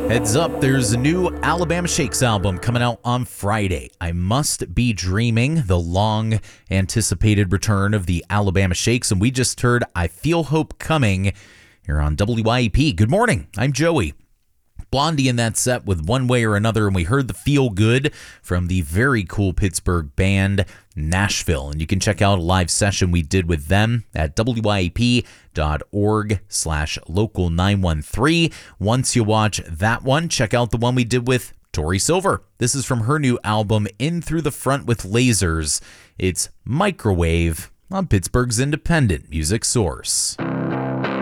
Heads up, there's a new Alabama Shakes album coming out on Friday. I Must Be Dreaming, the long-anticipated return of the Alabama Shakes, and we just heard I Feel Hope Coming here on WYEP. Good morning, I'm Joey. Blondie in that set with One Way or Another, and we heard the Feel Good from the very cool Pittsburgh band Nashville. And you can check out a live session we did with them at wyep.org/local913. Once you watch that one, check out the one we did with Tori Silver. This is from her new album, In Through the Front with Lasers. It's Microwave on Pittsburgh's independent music source.